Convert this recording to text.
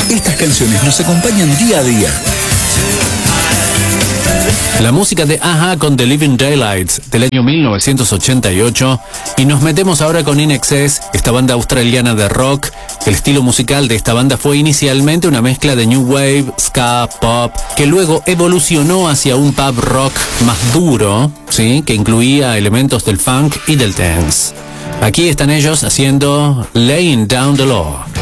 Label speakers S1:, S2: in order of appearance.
S1: Estas canciones nos acompañan día a día.
S2: La música de A-ha con The Living Daylights del año 1988, y nos metemos ahora con In Excess, esta banda australiana de rock. El estilo musical de esta banda fue inicialmente una mezcla de new wave, ska, pop, que luego evolucionó hacia un pop rock más duro, ¿sí?, que incluía elementos del funk y del dance. Aquí están ellos haciendo Laying Down the Law.